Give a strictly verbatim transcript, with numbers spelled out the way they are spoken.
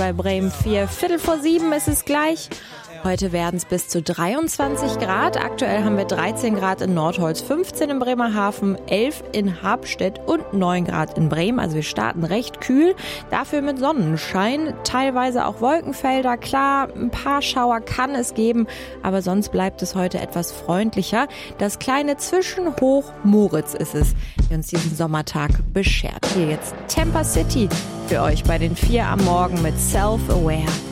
Bei Bremen vier, Viertel vor sieben ist es gleich. Heute werden es bis zu dreiundzwanzig Grad. Aktuell haben wir dreizehn Grad in Nordholz, fünfzehn in Bremerhaven, elf in Habstedt und neun Grad in Bremen. Also wir starten recht kühl, dafür mit Sonnenschein, teilweise auch Wolkenfelder. Klar, ein paar Schauer kann es geben, aber sonst bleibt es heute etwas freundlicher. Das kleine Zwischenhoch Moritz ist es, der uns diesen Sommertag beschert. Hier jetzt Tampa City für euch bei den vier am Morgen mit Self-Aware.